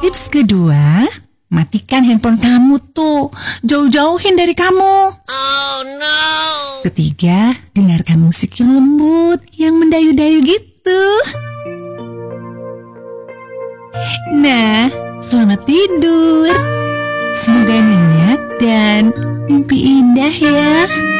Tips kedua, matikan handphone kamu tuh. Jauh-jauhin dari kamu. Oh no. Ketiga, dengarkan musik yang lembut, yang mendayu-dayu gitu. Nah, selamat tidur. Semoga nyenyak dan mimpi indah ya.